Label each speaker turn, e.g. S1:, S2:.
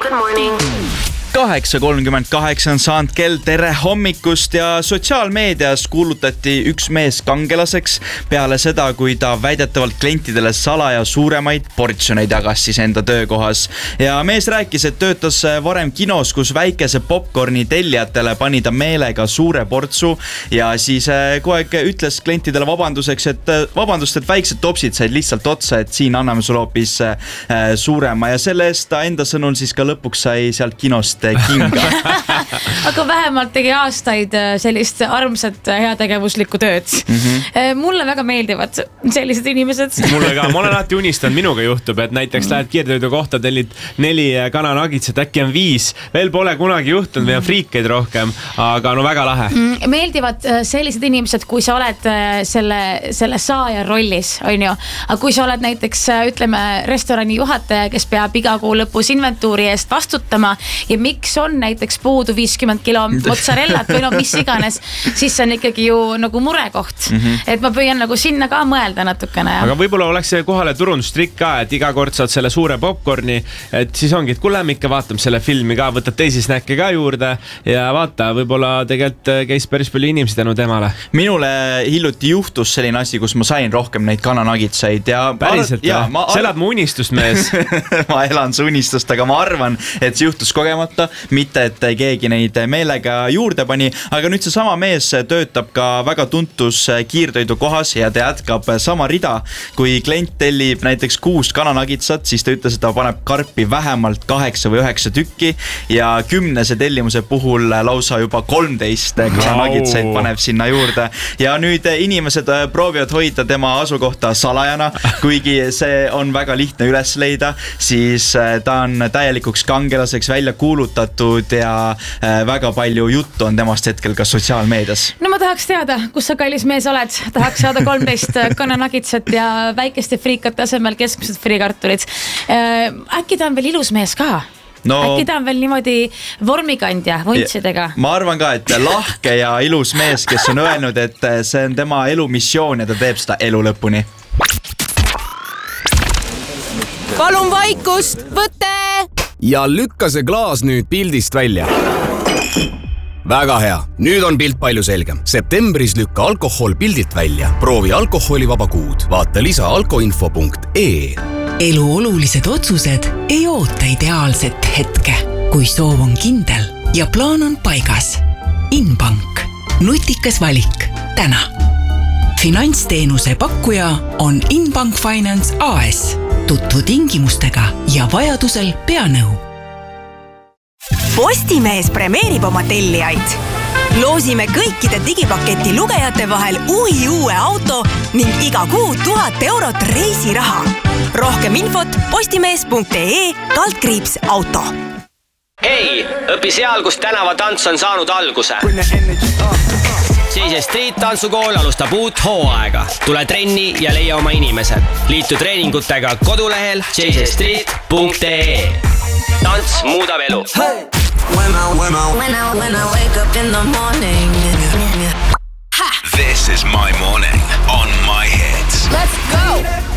S1: Good morning.
S2: 8:38 on saanud kell, tere hommikust ja sotsiaalmeedias kuulutati üks mees kangelaseks peale seda, kui ta väidetavalt klientidele salaja suuremaid portsjoneid jagas siis enda töökohas. Ja mees rääkis, et töötas varem kinos, kus väikese popcorni tellijatele pani ta meelega suure portsu ja siis kogu aeg ütles klientidele vabanduseks, et vabandust, et väiksed topsid said lihtsalt otsa, et siin anname sulle hoopis suurema ja selle eest ta enda sõnul siis ka lõpuks sai sealt kinost kinga.
S3: Aga vähemalt tegi aastaid sellist armsat heategevuslikku tööd. Mulle väga meeldivad sellised inimesed.
S4: Mulle ka, ma olen alati unistanud, minuga juhtub, et näiteks lähed kiirtöödu kohta, tellid 4 kananagitset, äkki on 5. Veel pole kunagi juhtunud, meil on friikeid rohkem, aga no väga lahe.
S3: Meeldivad sellised inimesed, kui sa oled selle saaja rollis, on ju. Aga kui sa oled näiteks, ütleme, restorani juhataja, kes peab iga kuu lõpus inventuuri eest vastutama ja miks on näiteks puudu 50 kilo mozzarellat või no mis iganes, siis see on ikkagi ju nagu murekoht. Et ma püüan nagu sinna ka mõelda natukene.
S4: Aga võib-olla oleks see kohale turundustrikk ka, et iga kord saad selle suure popcorni, et siis ongi, et kuule ikka vaatame selle filmi ka, võtad teisi snäkke ka juurde ja vaata, võib-olla tegelikult käis päris palju inimesi tänu temale.
S2: Minule hiljuti juhtus selline asi, kus ma sain rohkem neid kananagitsaid ja
S4: päriselt, sa elad mu unistust, mees.
S2: Ma elan su unistust, aga ma arvan, et see juhtus kogemata, mitte et keegi neid meelega juurde pani, aga nüüd see sama mees töötab ka väga tuntus kiirtoidu kohas ja ta jätkab sama rida. Kui klient tellib näiteks 6 kananagitsat, siis ta ütles, et ta paneb karpi vähemalt 8 või 9 tükki ja 10 tellimuse puhul lausa juba 13 kananagitsaid paneb sinna juurde. Ja nüüd inimesed proovivad hoida tema asukohta salajana, kuigi see on väga lihtne üles leida, siis ta on täielikuks kangelaseks välja kuulutatud ja väga palju juttu on temast hetkel ka sotsiaalmeedias.
S3: No ma tahaks teada, kus sa kallis mees oled. Tahaks saada 13 kananagitsat ja väikeste friikate asemel keskmised friikartulid. Äkki ta on veel ilus mees ka? No, äkki ta on veel niimoodi vormikandja vuntsidega?
S2: Ma arvan ka, et lahke ja ilus mees, kes on öelnud, et see on tema elumissioon ja ta teeb seda elu lõpuni.
S5: Palun vaikust, võte!
S6: Ja lükka see klaas nüüd pildist välja. Väga hea, nüüd on pilt palju selgem. Septembris lükka alkohol pildilt välja. Proovi alkoholivaba kuud. Vaata lisa alkoinfo.ee.
S7: Elu olulised otsused ei oota ideaalset hetke, kui soov on kindel ja plaan on paigas. Inbank. Nutikas valik. Täna. Finantsteenuse pakkuja on Inbank Finance AS. Tutvu tingimustega ja vajadusel pea nõu.
S5: Postimees premeerib oma tellijaid. Loosime kõikide digipaketi lugejate vahel uue auto ning iga kuu 1000 eurot reisiraha. Rohkem infot postimees.ee/auto.
S8: Hei, õpi seal, kus tänavatants on saanud alguse. JJ Street tantsukool alustab uut hooaega. Tule trenni ja leia oma inimesed. Liitu treeningutega kodulehel jjstreet.ee. Tants muudab elu.
S9: Hey! When I wake up in the morning.
S10: This is my morning on my hits.
S5: Let's go!